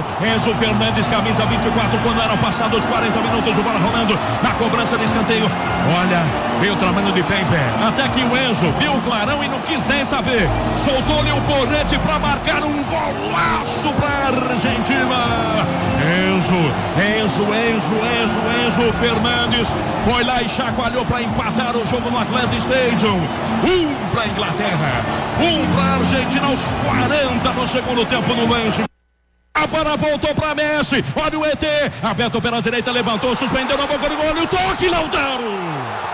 Enzo Fernandes, camisa 24, quando eram passados os 40 minutos, o bola rolando na cobrança de escanteio. Olha, veio tramando de pé em pé, até que o Enzo viu o clarão e não quis nem saber, soltou-lhe o porrete para marcar um golaço para a Argentina. Enzo Fernandes foi lá e chacoalhou para empatar o jogo no Atlanta Stadium. 1 para a Inglaterra, 1 para a Argentina aos 40 no segundo tempo no lance. A bola voltou para Messi, olha o ET, aberto pela direita, levantou, suspendeu na boca do gol, o toque, Lautaro.